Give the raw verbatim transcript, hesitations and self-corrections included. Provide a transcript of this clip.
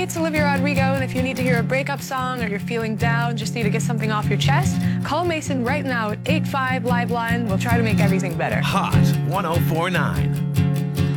it's Olivia Rodrigo, and if you need to hear a breakup song or you're feeling down, just need to get something off your chest, call Mason right now at eight five Live Line. We'll try to make everything better. Hot one oh four point nine.